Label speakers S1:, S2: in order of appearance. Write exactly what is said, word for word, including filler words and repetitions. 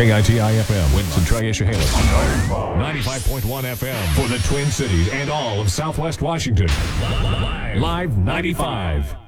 S1: K I T I F M, Winston Tri-Issahailey. ninety-five point one F M for the Twin Cities and all of Southwest Washington. Live ninety-five.